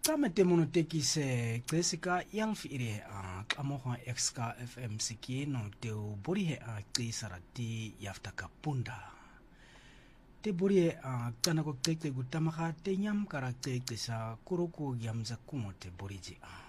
Kama temono tekise Jessica yangfire kamoha exka FM sikino teu borihe sarati yaftaka punda. Te borihe kana ko tete gutamaka te nyam kara tete sa kuruku yamza kumo te boriji